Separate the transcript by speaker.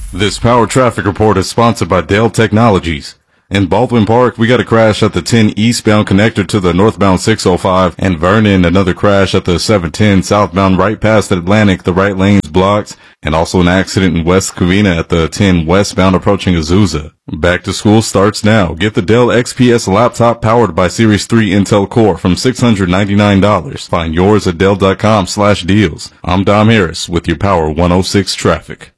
Speaker 1: This Power Traffic Report is sponsored by Dell Technologies. In Baldwin Park, we got a crash at the 10 eastbound connector to the northbound 605, and Vernon, another crash at the 710 southbound right past Atlantic, the right lane's blocked, and also an accident in West Covina at the 10 westbound approaching Azusa. Back to school starts now. Get the Dell XPS laptop powered by Series 3 Intel Core from $699. Find yours at Dell.com/deals. I'm Dom Harris with your Power 106 traffic.